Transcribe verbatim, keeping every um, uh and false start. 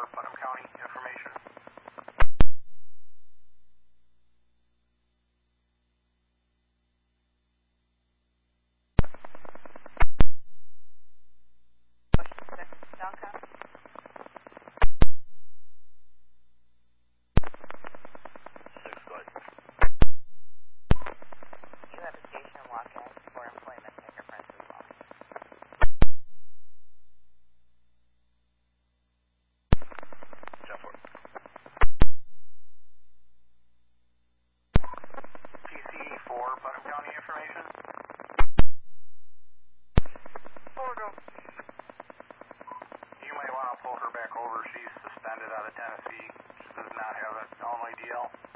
Putnam County information. You have a station in Waukee for employment fingerprints as well. ten four. P C for Putnam County information. Portal. You might want to pull her back over. She's suspended out of Tennessee. She does not have an only D L.